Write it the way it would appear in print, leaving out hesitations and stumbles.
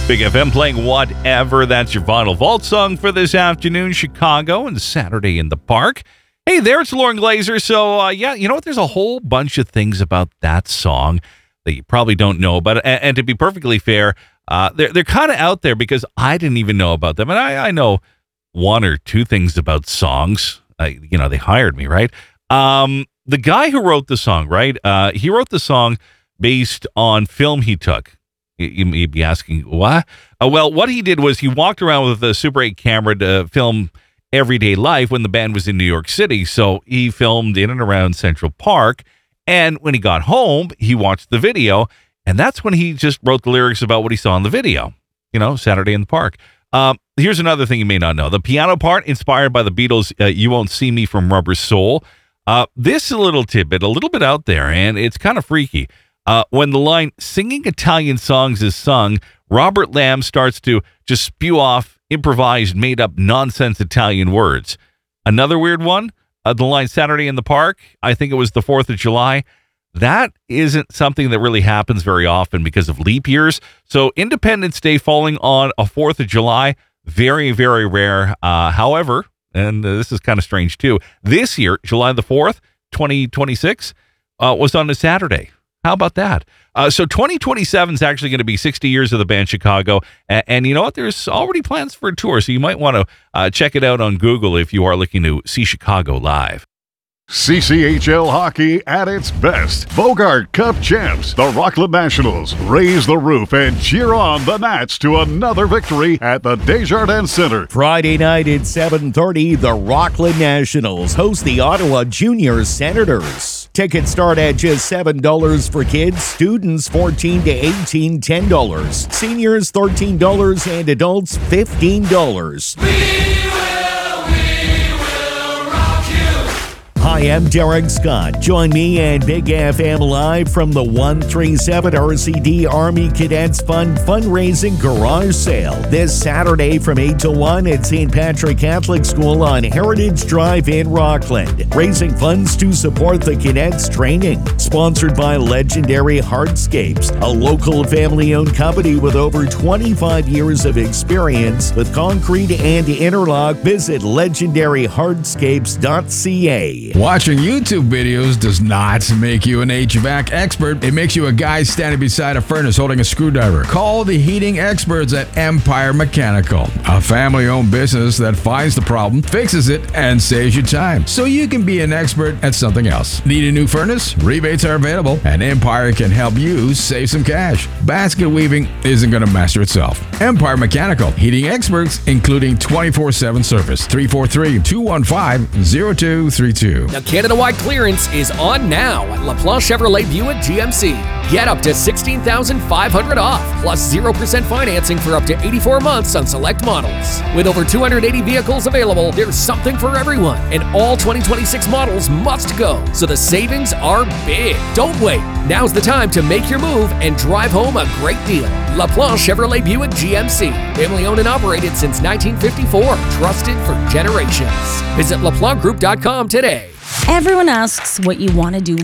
Big FM playing Whatever. That's your Vinyl Vault song for this afternoon, Chicago, and Saturday in the Park. Hey there, it's Lauren Glazer. So, you know what? There's a whole bunch of things about that song that you probably don't know about. And to be perfectly fair, they're kind of out there because I didn't even know about them. And I know one or two things about songs. They hired me, right? The guy who wrote the song, right? He wrote the song based on film he took. You'd be asking, what? Well, what he did was he walked around with a Super 8 camera to film everyday life when the band was in New York City. So he filmed in and around Central Park. And when he got home, he watched the video. And that's when he just wrote the lyrics about what he saw in the video. Saturday in the Park. Here's another thing you may not know. The piano part, inspired by the Beatles' You Won't See Me from Rubber Soul. This is a little tidbit, a little bit out there, and it's kind of freaky. When the line "singing Italian songs" is sung, Robert Lamb starts to just spew off improvised, made-up nonsense Italian words. Another weird one, the line "Saturday in the Park," I think it was the 4th of July. That isn't something that really happens very often because of leap years. So Independence Day falling on a 4th of July, very, very rare. However, and this is kind of strange too, this year, July the 4th, 2026, was on a Saturday. How about that? So 2027 is actually going to be 60 years of the band Chicago. And you know what? There's already plans for a tour. So you might want to check it out on Google if you are looking to see Chicago live. CCHL hockey at its best. Bogart Cup champs, the Rockland Nationals, raise the roof and cheer on the Nats to another victory at the Desjardins Center. Friday night at 7:30, the Rockland Nationals host the Ottawa Junior Senators. Tickets start at just $7 for kids, students 14 to 18, $10, seniors $13, and adults $15. Hi, I'm Derek Scott. Join me and Big FM live from the 137 RCD Army Cadets Fund fundraising garage sale this Saturday from 8 to 1 at St. Patrick Catholic School on Heritage Drive in Rockland, raising funds to support the cadets training. Sponsored by Legendary Hardscapes, a local family-owned company with over 25 years of experience with concrete and interlock. Visit legendaryhardscapes.ca. Watching YouTube videos does not make you an HVAC expert. It makes you a guy standing beside a furnace holding a screwdriver. Call the heating experts at Empire Mechanical, a family-owned business that finds the problem, fixes it, and saves you time, so you can be an expert at something else. Need a new furnace? Rebates are available, and Empire can help you save some cash. Basket weaving isn't going to master itself. Empire Mechanical, heating experts, including 24/7 service. 343-215-0232. The Canada-wide clearance is on now at LaPlanche Chevrolet Buick GMC. Get up to $16,500 off, plus 0% financing for up to 84 months on select models. With over 280 vehicles available, there's something for everyone, and all 2026 models must go, so the savings are big. Don't wait. Now's the time to make your move and drive home a great deal. LaPlanche Chevrolet Buick GMC. Family owned and operated since 1954. Trusted for generations. Visit LaPlanchegroup.com today. Everyone asks what you want to do